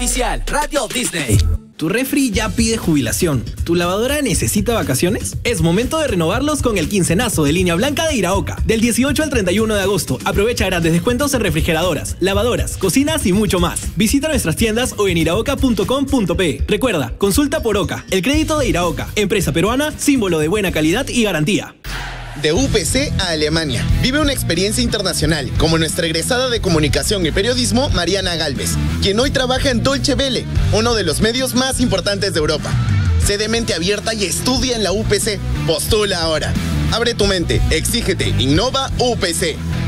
Oficial Radio Disney. ¿Tu refri ya pide jubilación? ¿Tu lavadora necesita vacaciones? Es momento de renovarlos con el quincenazo de línea blanca de Iraoka. Del 18 al 31 de agosto, aprovecha grandes descuentos en refrigeradoras, lavadoras, cocinas y mucho más. Visita nuestras tiendas o en iraoka.com.pe. Recuerda, consulta por Oka, el crédito de Iraoka, empresa peruana, símbolo de buena calidad y garantía. De UPC a Alemania. Vive una experiencia internacional, como nuestra egresada de Comunicación y Periodismo, Mariana Galvez, quien hoy trabaja en Deutsche Welle, uno de los medios más importantes de Europa. Sé de mente abierta y estudia en la UPC. Postula ahora. Abre tu mente, exígete, innova UPC.